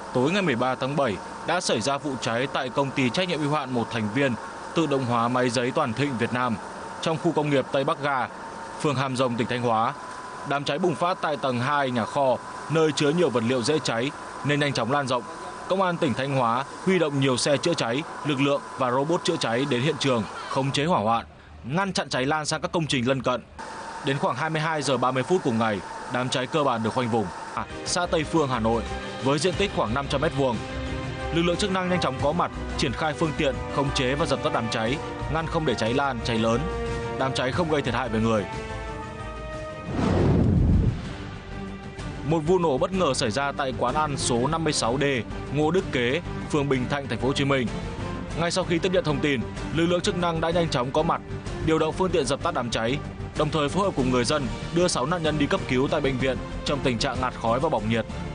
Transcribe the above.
Tối ngày 13 tháng 7 đã xảy ra vụ cháy tại công ty trách nhiệm hữu hạn một thành viên tự động hóa máy giấy Toàn Thịnh Việt Nam trong khu công nghiệp Tây Bắc Ga, phường Hàm Rồng, tỉnh Thanh Hóa. Đám cháy bùng phát tại tầng 2 nhà kho, nơi chứa nhiều vật liệu dễ cháy nên nhanh chóng lan rộng. Công an tỉnh Thanh Hóa huy động nhiều xe chữa cháy, lực lượng và robot chữa cháy đến hiện trường khống chế hỏa hoạn, ngăn chặn cháy lan sang các công trình lân cận. Đến khoảng 22 giờ 30 phút cùng ngày, đám cháy cơ bản được khoanh vùng. Xã Tây Phương, Hà Nội với diện tích khoảng 500 m². Lực lượng chức năng nhanh chóng có mặt, triển khai phương tiện khống chế và dập tắt đám cháy, ngăn không để cháy lan, cháy lớn. Đám cháy không gây thiệt hại về người. Một vụ nổ bất ngờ xảy ra tại quán ăn số 56D, Ngô Đức Kế, phường Bình Thạnh, thành phố Hồ Chí Minh. Ngay sau khi tiếp nhận thông tin, lực lượng chức năng đã nhanh chóng có mặt, điều động phương tiện dập tắt đám cháy, đồng thời phối hợp cùng người dân đưa 6 nạn nhân đi cấp cứu tại bệnh viện trong tình trạng ngạt khói và bỏng nhiệt.